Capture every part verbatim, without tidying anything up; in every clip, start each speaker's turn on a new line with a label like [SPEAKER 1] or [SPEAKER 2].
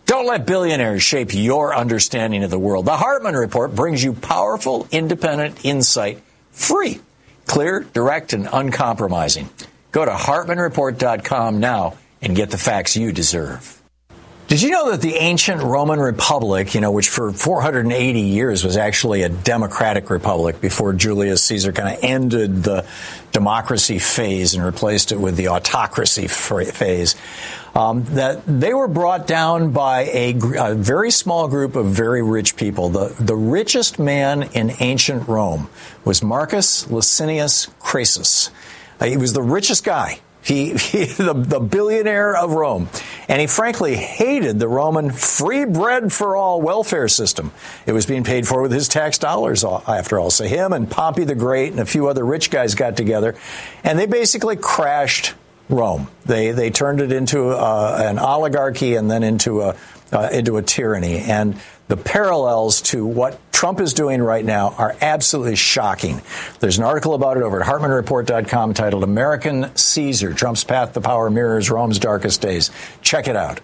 [SPEAKER 1] Don't let billionaires shape your understanding of the world. The Hartman Report brings you powerful, independent insight, free, clear, direct, and uncompromising. Go to Hartman Report dot com now and get the facts you deserve. Did you know that the ancient Roman Republic, you know, which for four hundred eighty years was actually a democratic republic before Julius Caesar kind of ended the democracy phase and replaced it with the autocracy phase, um, that they were brought down by a, a very small group of very rich people. The, the richest man in ancient Rome was Marcus Licinius Crassus. Uh, he was the richest guy. He, he the, the billionaire of Rome. And he frankly hated the Roman free bread for all welfare system. It was being paid for with his tax dollars, after all. So him and Pompey the Great and a few other rich guys got together, and they basically crashed Rome. They they turned it into uh, an oligarchy and then into a uh, into a tyranny. And the parallels to what Trump is doing right now are absolutely shocking. There's an article about it over at Hartman Report dot com titled American Caesar, Trump's Path to Power Mirrors Rome's Darkest Days. Check it out.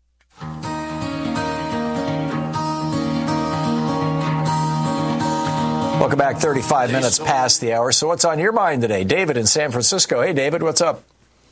[SPEAKER 1] Welcome back, thirty-five minutes past the hour. So what's on your mind today? David in San Francisco. Hey, David, what's up?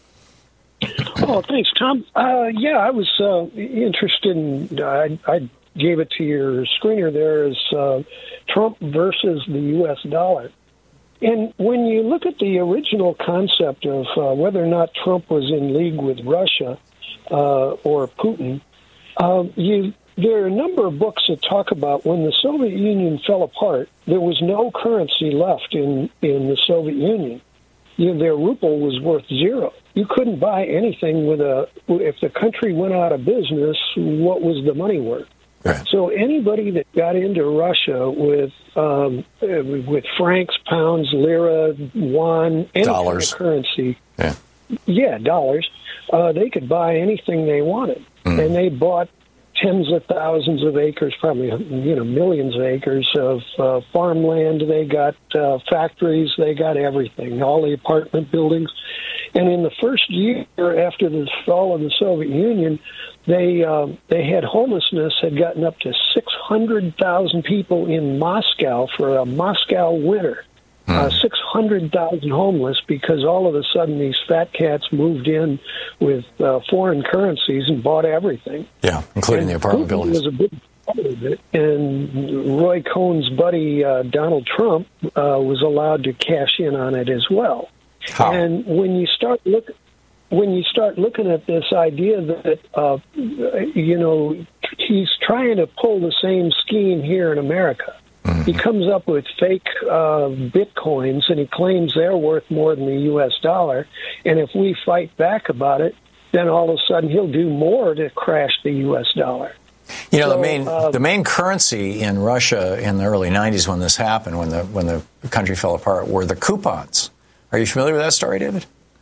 [SPEAKER 2] Oh, thanks, Tom. Uh, yeah, I was uh, interested in, I, I gave it to your screener there as uh, Trump versus the U S dollar. And when you look at the original concept of uh, whether or not Trump was in league with Russia uh, or Putin, uh, you there are a number of books that talk about when the Soviet Union fell apart, there was no currency left in, in the Soviet Union. You know, their ruble was worth zero. You couldn't buy anything with a, if the country went out of business, what was the money worth?
[SPEAKER 1] Right.
[SPEAKER 2] So anybody that got into Russia with um, with francs, pounds, lira, yuan, any
[SPEAKER 1] dollars,
[SPEAKER 2] kind of currency,
[SPEAKER 1] yeah,
[SPEAKER 2] yeah dollars, uh, they could buy anything they wanted. Mm. And they bought tens of thousands of acres, probably you know millions of acres of uh, farmland. They got uh, factories. They got everything, all the apartment buildings. And in the first year after the fall of the Soviet Union, they uh, they had homelessness had gotten up to six hundred thousand people in Moscow for a Moscow winter. Mm. Uh, six hundred thousand homeless because all of a sudden these fat cats moved in with uh, foreign currencies and bought everything.
[SPEAKER 1] Yeah, including
[SPEAKER 2] and
[SPEAKER 1] the apartment
[SPEAKER 2] Putin
[SPEAKER 1] buildings.
[SPEAKER 2] Was a big part of it. And Roy Cohn's buddy uh, Donald Trump uh, was allowed to cash in on it as well.
[SPEAKER 1] How?
[SPEAKER 2] And when you start look, when you start looking at this idea that uh, you know he's trying to pull the same scheme here in America. Mm-hmm. He comes up with fake uh, bitcoins, and he claims they're worth more than the U S dollar. And if we fight back about it, then all of a sudden he'll do more to crash the U S dollar.
[SPEAKER 1] You know,
[SPEAKER 2] so,
[SPEAKER 1] the main
[SPEAKER 2] uh,
[SPEAKER 1] the main currency in Russia in the early nineties when this happened, when the when the country fell apart, were the coupons. Are you familiar with that story, David?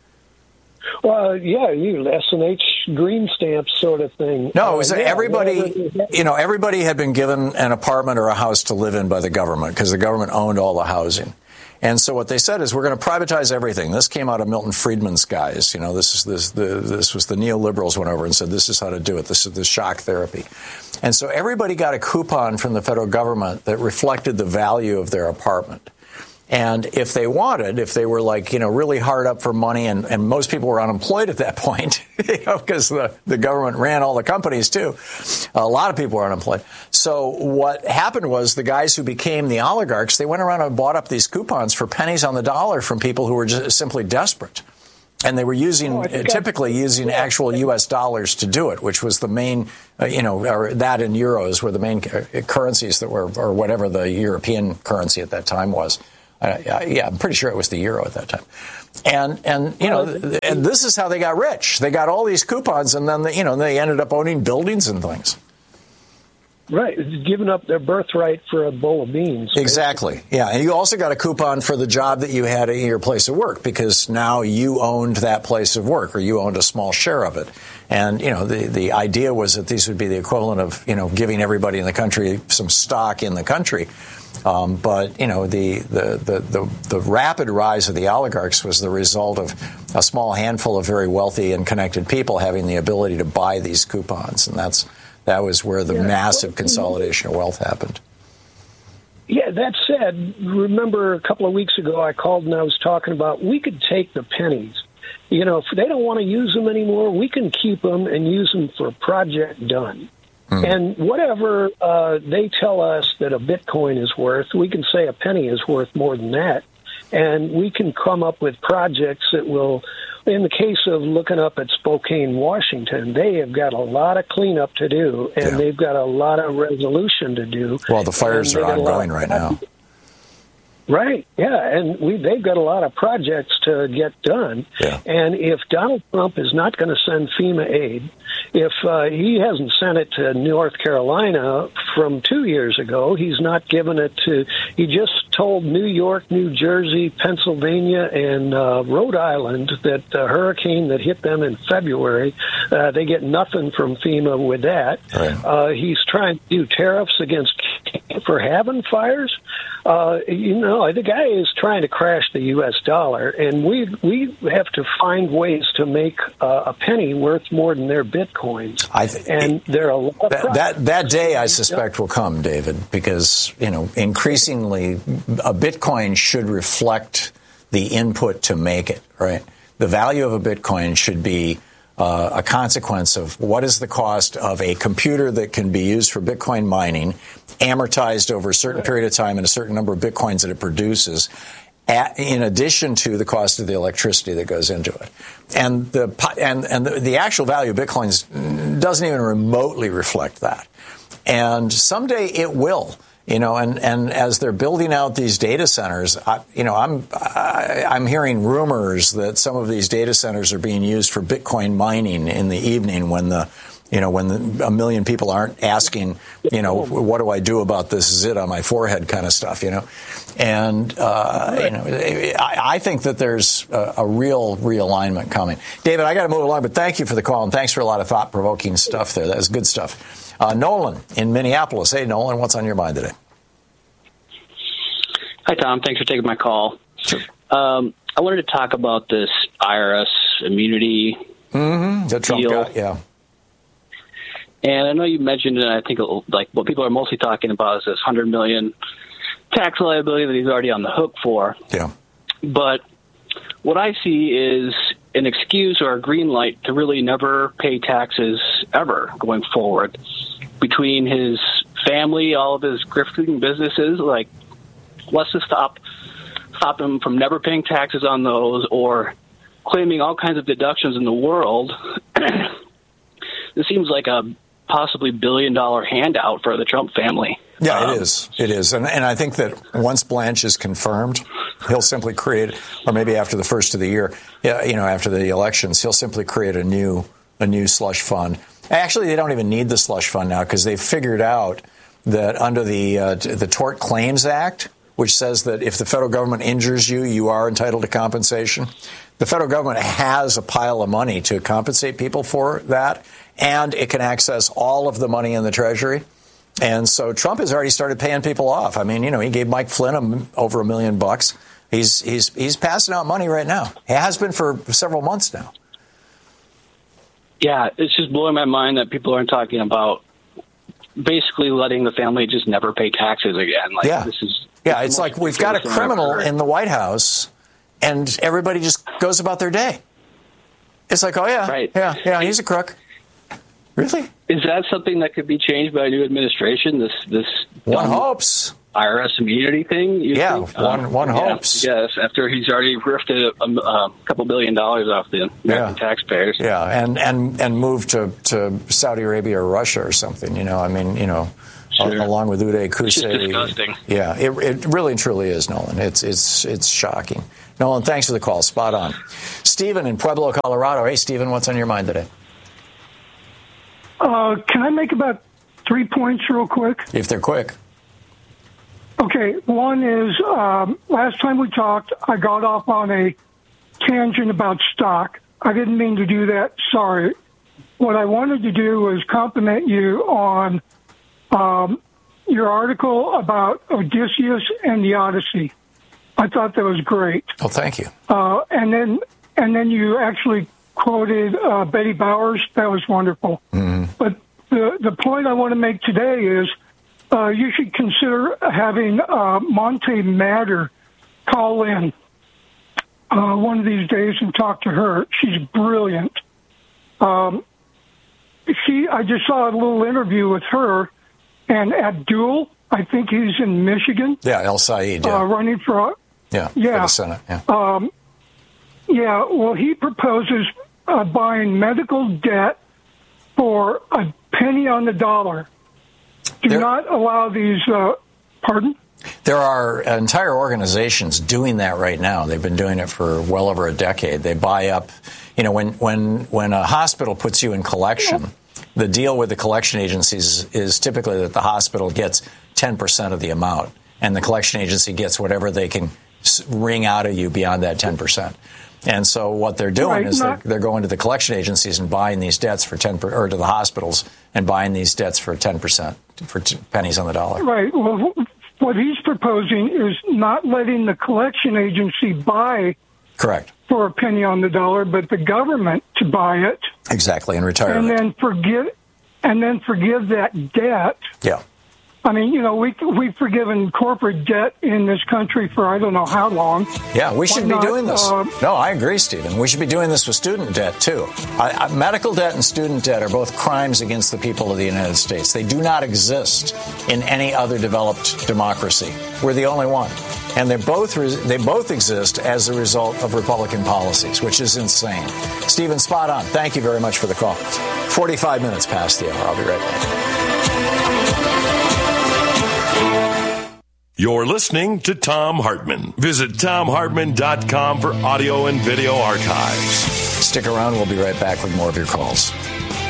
[SPEAKER 2] Well, yeah, you S and H green stamp sort of thing.
[SPEAKER 1] No, it was
[SPEAKER 2] uh, yeah,
[SPEAKER 1] everybody, you know, everybody had been given an apartment or a house to live in by the government because the government owned all the housing. And so what they said is we're going to privatize everything. This came out of Milton Friedman's guys. You know, this is this the this was the neoliberals went over and said this is how to do it. This is the shock therapy. And so everybody got a coupon from the federal government that reflected the value of their apartment. And if they wanted, if they were like, you know, really hard up for money, and, and most people were unemployed at that point, you know, because the, the government ran all the companies, too. A lot of people were unemployed. So what happened was the guys who became the oligarchs, they went around and bought up these coupons for pennies on the dollar from people who were just simply desperate. And they were using, oh, typically using actual U S dollars to do it, which was the main, uh, you know, or that and euros were the main currencies that were, or whatever the European currency at that time was. Uh, yeah, I'm pretty sure it was the euro at that time. And, and you know, th- and this is how they got rich. They got all these coupons, and then, they, you know, they ended up owning buildings and things.
[SPEAKER 2] Right, giving up their birthright for a bowl of beans.
[SPEAKER 1] Exactly, yeah. And you also got a coupon for the job that you had at your place of work because now you owned that place of work or you owned a small share of it. And, you know, the, the idea was that these would be the equivalent of, you know, giving everybody in the country some stock in the country. Um, but, you know, the, the, the, the, the rapid rise of the oligarchs was the result of a small handful of very wealthy and connected people having the ability to buy these coupons. And that's That was where the
[SPEAKER 2] yeah.
[SPEAKER 1] massive consolidation of wealth happened.
[SPEAKER 2] Yeah, that said, remember a couple of weeks ago I called and I was talking about we could take the pennies. You know, if they don't want to use them anymore, we can keep them and use them for a project done. Mm. And whatever uh, they tell us that a Bitcoin is worth, we can say a penny is worth more than that. And we can come up with projects that will, in the case of looking up at Spokane, Washington, they have got a lot of cleanup to do, and yeah. they've got a lot of resolution to do.
[SPEAKER 1] Well, the fires are ongoing right now.
[SPEAKER 2] Right, yeah, and we they've got a lot of projects to get done.
[SPEAKER 1] Yeah.
[SPEAKER 2] And if Donald Trump is not going to send FEMA aid, if uh, he hasn't sent it to North Carolina from two years ago, he's not given it to, he just told New York, New Jersey, Pennsylvania, and uh, Rhode Island that the hurricane that hit them in February, uh, they get nothing from FEMA with that.
[SPEAKER 1] Right.
[SPEAKER 2] Uh, he's trying to do tariffs against for having fires. Uh, you know, the guy is trying to crash the U S dollar, and we we have to find ways to make uh, a penny worth more than their bitcoins.
[SPEAKER 1] I th-
[SPEAKER 2] and there are a lot of
[SPEAKER 1] that, that that day, I suspect, will come, David, because you know increasingly a Bitcoin should reflect the input to make it. Right, the value of a Bitcoin should be Uh, a consequence of what is the cost of a computer that can be used for Bitcoin mining, amortized over a certain period of time and a certain number of Bitcoins that it produces, at, in addition to the cost of the electricity that goes into it. And the and and the, the actual value of Bitcoins doesn't even remotely reflect that. And someday it will. You know, and, and as they're building out these data centers, I, you know, I'm I, I'm hearing rumors that some of these data centers are being used for Bitcoin mining in the evening when the, you know, when the, a million people aren't asking, you know, what do I do about this zit on my forehead kind of stuff, you know, and uh, you know, I, I think that there's a, a real realignment coming. David, I got to move along, but thank you for the call and thanks for a lot of thought-provoking stuff there. That was good stuff. Uh, Nolan in Minneapolis. Hey, Nolan, what's on your mind today?
[SPEAKER 3] Hi, Tom. Thanks for taking my call.
[SPEAKER 1] Sure.
[SPEAKER 3] Um, I wanted to talk about this I R S immunity
[SPEAKER 1] mm-hmm. the Trump
[SPEAKER 3] deal.
[SPEAKER 1] Guy, yeah.
[SPEAKER 3] And I know you mentioned, and I think like what people are mostly talking about is this one hundred million dollars tax liability that he's already on the hook for.
[SPEAKER 1] Yeah.
[SPEAKER 3] But what I see is an excuse or a green light to really never pay taxes ever going forward. Between his family, all of his grifting businesses, like, let's just stop stop him from never paying taxes on those or claiming all kinds of deductions in the world. This seems like a possibly billion-dollar handout for the Trump family.
[SPEAKER 1] Yeah,
[SPEAKER 3] um,
[SPEAKER 1] it is. It is. And, and I think that once Blanche is confirmed, he'll simply create, or maybe after the first of the year, you know, after the elections, he'll simply create a new a new slush fund. Actually, they don't even need the slush fund now because they've figured out that under the uh, the Tort Claims Act, which says that if the federal government injures you, you are entitled to compensation. The federal government has a pile of money to compensate people for that, and it can access all of the money in the Treasury. And so Trump has already started paying people off. I mean, you know, he gave Mike Flynn a, over a million bucks. He's he's he's passing out money right now. He has been for several months now.
[SPEAKER 3] Yeah, it's just blowing my mind that people aren't talking about basically letting the family just never pay taxes again. Like,
[SPEAKER 1] yeah.
[SPEAKER 3] This is
[SPEAKER 1] yeah, it's like we've got a criminal in the White House, and everybody just goes about their day. It's like, oh, yeah,
[SPEAKER 3] right.
[SPEAKER 1] yeah, yeah, he's a crook. Really?
[SPEAKER 3] Is that something that could be changed by a new administration, this this
[SPEAKER 1] one hopes
[SPEAKER 3] I R S immunity thing? You
[SPEAKER 1] yeah,
[SPEAKER 3] think?
[SPEAKER 1] one,
[SPEAKER 3] um,
[SPEAKER 1] one
[SPEAKER 3] yeah,
[SPEAKER 1] hopes.
[SPEAKER 3] Yes, after he's already grifted a, a couple billion dollars off the American
[SPEAKER 1] yeah.
[SPEAKER 3] taxpayers.
[SPEAKER 1] Yeah, and, and, and moved to, to Saudi Arabia or Russia or something, you know, I mean, you know. Sure. Along with Uday Qusay.
[SPEAKER 3] It's just disgusting.
[SPEAKER 1] Yeah, it, it really and truly is, Nolan. It's it's it's shocking. Nolan, thanks for the call. Spot on. Stephen in Pueblo, Colorado. Hey, Stephen, what's on your mind today?
[SPEAKER 4] Uh, can I make about three points real quick?
[SPEAKER 1] If they're quick.
[SPEAKER 4] Okay, one is um, last time we talked, I got off on a tangent about stock. I didn't mean to do that. Sorry. What I wanted to do was compliment you on Um, your article about Odysseus and the Odyssey. I thought that was great.
[SPEAKER 1] Oh, thank you.
[SPEAKER 4] Uh, and then, and then you actually quoted uh, Betty Bowers. That was wonderful.
[SPEAKER 1] Mm-hmm.
[SPEAKER 4] But the, the point I want to make today is uh, you should consider having uh, Monte Matter call in uh, one of these days and talk to her. She's brilliant. Um, she, I just saw a little interview with her and Abdul. I think he's in Michigan.
[SPEAKER 1] Yeah, El Said. Yeah.
[SPEAKER 4] Uh, running for
[SPEAKER 1] yeah,
[SPEAKER 4] yeah
[SPEAKER 1] for the Senate. Yeah.
[SPEAKER 4] Um, yeah. Well, he proposes uh, buying medical debt for a penny on the dollar. Do
[SPEAKER 1] there,
[SPEAKER 4] not allow these. Uh, pardon.
[SPEAKER 1] There are entire organizations doing that right now. They've been doing it for well over a decade. They buy up. You know, when when when a hospital puts you in collection, the deal with the collection agencies is typically that the hospital gets ten percent of the amount, and the collection agency gets whatever they can wring out of you beyond that ten percent. And so what they're doing
[SPEAKER 4] right,
[SPEAKER 1] is
[SPEAKER 4] not,
[SPEAKER 1] they're, they're going to the collection agencies and buying these debts for ten per, or to the hospitals and buying these debts for ten percent, for t- pennies on the dollar.
[SPEAKER 4] Right. Well, what he's proposing is not letting the collection agency buy.
[SPEAKER 1] Correct.
[SPEAKER 4] For a penny on the dollar, but the government to buy it.
[SPEAKER 1] Exactly, and retire
[SPEAKER 4] and
[SPEAKER 1] it.
[SPEAKER 4] then forgive, and then forgive that debt.
[SPEAKER 1] Yeah.
[SPEAKER 4] I mean, you know, we we've forgiven corporate debt in this country for I don't know how long.
[SPEAKER 1] Yeah, we should
[SPEAKER 4] Why
[SPEAKER 1] be
[SPEAKER 4] not,
[SPEAKER 1] doing this.
[SPEAKER 4] Uh,
[SPEAKER 1] no, I agree, Stephen. We should be doing this with student debt too. I, I, medical debt and student debt are both crimes against the people of the United States. They do not exist in any other developed democracy. We're the only one. And they both they both exist as a result of Republican policies, which is insane. Stephen, spot on. Thank you very much for the call. forty-five minutes past the hour. I'll be right back.
[SPEAKER 5] You're listening to Thom Hartmann. Visit Thom Hartmann dot com for audio and video archives.
[SPEAKER 1] Stick around. We'll be right back with more of your calls.